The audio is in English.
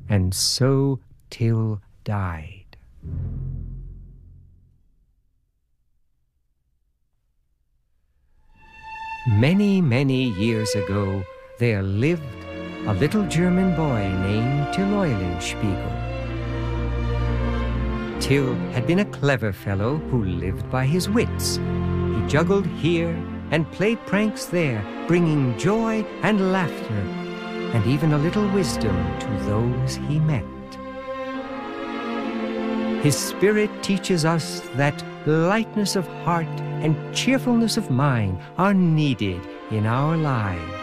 And so Till died. Many, many years ago, there lived a little German boy named Till Eulenspiegel. Till had been a clever fellow who lived by his wits. He juggled here and played pranks there, bringing joy and laughter, and even a little wisdom to those he met. His spirit teaches us that lightness of heart and cheerfulness of mind are needed in our lives.